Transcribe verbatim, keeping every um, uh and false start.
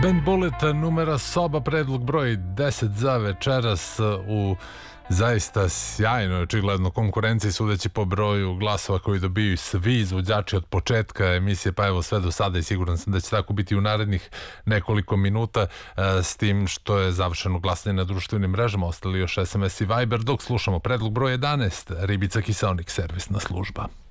Band Bullet, numera soba, predlog broj deset za večeras u zaista sjajnoj, očigledno konkurenciji, sudeći po broju glasova koji dobiju svi izvođači od početka emisije, pa evo sve do sada, i siguran sam da će tako biti u narednih nekoliko minuta, s tim što je završeno glasanje na društvenim mrežama, ostali još es em es i Viber, dok slušamo predlog broj jedanaest, Ribica Kiseonik, servisna služba.